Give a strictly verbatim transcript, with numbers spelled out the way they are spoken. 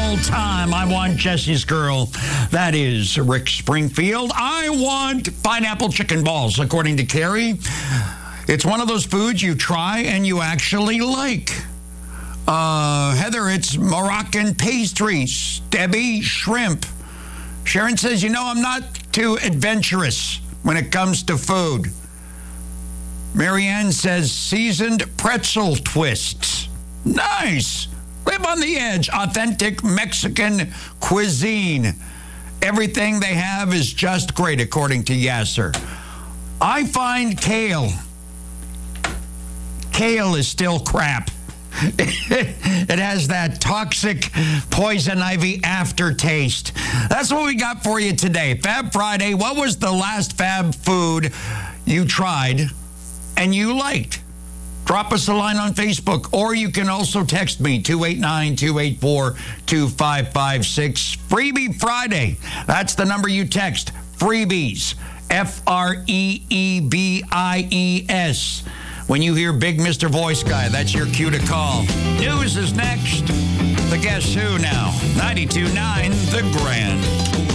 all time. I want Jesse's Girl. That is Rick Springfield. I want pineapple chicken balls, according to Carrie. It's one of those foods you try and you actually like. Uh, Heather, it's Moroccan pastries. Debbie, shrimp. Sharon says, you know, I'm not too adventurous when it comes to food. Marianne says, seasoned pretzel twists. Nice. Live on the edge. Authentic Mexican cuisine. Everything they have is just great, according to Yasser. I find kale. Kale is still crap. It has that toxic poison ivy aftertaste. That's what we got for you today. Fab Friday. What was the last fab food you tried and you liked? Drop us a line on Facebook, or you can also text me, two eight nine, two eight four, two five five six. Freebie Friday. That's the number you text. Freebies. F R E E B I E S. When you hear Big Mister Voice Guy, that's your cue to call. News is next. The Guess Who now. ninety-two point nine The Grand.